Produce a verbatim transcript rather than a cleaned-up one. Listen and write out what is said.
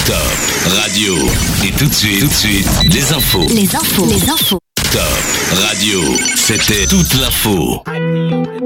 Top Radio. Et tout de suite, tout de suite, les infos. Les infos. Les infos. Top Radio. C'était toute l'info.